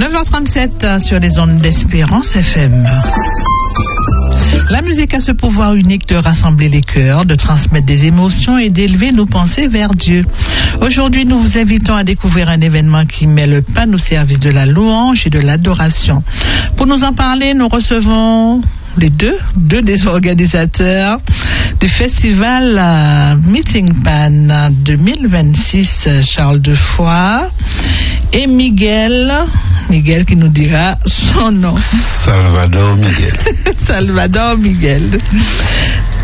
9h37 sur les ondes d'Espérance FM. La musique a ce pouvoir unique de rassembler les cœurs, de transmettre des émotions et d'élever nos pensées vers Dieu. Aujourd'hui, nous vous invitons à découvrir un événement qui met le pan au service de la louange et de l'adoration. Pour nous en parler, nous recevons les deux des organisateurs du festival Meeting Pan 2026, Charles Defoy et Miguel qui nous dira son nom. Salvador Miguel. Salvador Miguel.